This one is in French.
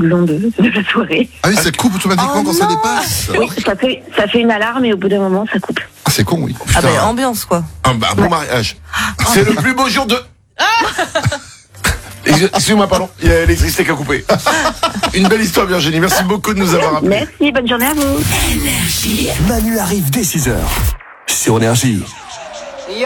le long de la soirée. Ah oui, ça coupe automatiquement quand ça dépasse. Oui, ça fait une alarme et au bout d'un moment, ça coupe. Ah, c'est con, oui. Ah Putain. ben ambiance quoi. Un bon mariage. C'est le plus beau jour de... Excusez-moi, pardon, il y a l'électricité qui a coupé. Une belle histoire, Virginie. Merci beaucoup de nous avoir appelés. Merci, bonne journée à vous. Manu arrive dès 6h sur Énergie.